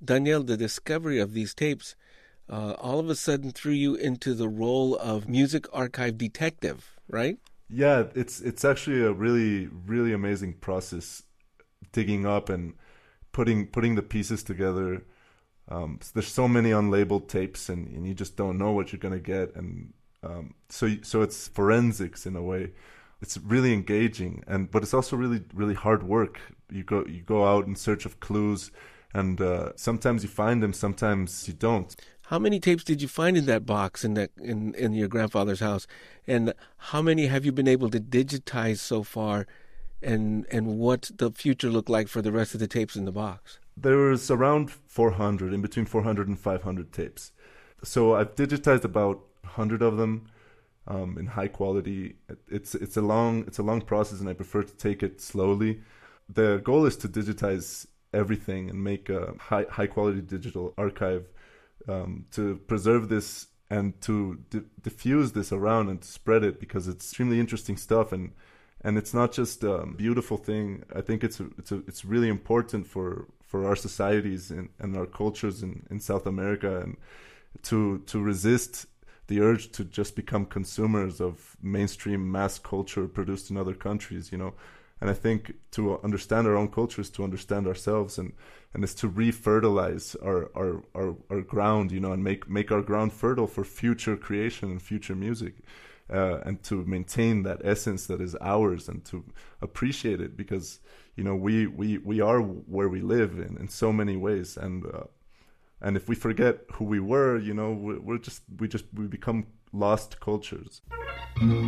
Daniel, the discovery of these tapes all of a sudden threw you into the role of music archive detective, right? Yeah, it's actually a really amazing process, digging up and putting the pieces together. There's so many unlabeled tapes, and you just don't know what you're gonna get, and so it's forensics in a way. It's really engaging, but it's also really hard work. You go out in search of clues, and sometimes you find them, sometimes you don't. How many tapes did you find in that box in your grandfather's house, and how many have you been able to digitize so far, and what the future look like for the rest of the tapes in the box? There was around 400, in between 400 and 500 tapes. So I've digitized about 100 of them in high quality. It's a long process, and I prefer to take it slowly. The goal is to digitize everything and make a high quality digital archive, to preserve this and to diffuse this around and to spread it, because it's extremely interesting stuff, and it's not just a beautiful thing. I think it's really important for our societies and our cultures in South America, and to resist the urge to just become consumers of mainstream mass culture produced in other countries, you know. And I think to understand our own culture is to understand ourselves, and is to refertilize our ground, you know, and make our ground fertile for future creation and future music, and to maintain that essence that is ours, and to appreciate it, because, you know, we are where we live in so many ways, and if we forget who we were, you know, we become lost cultures.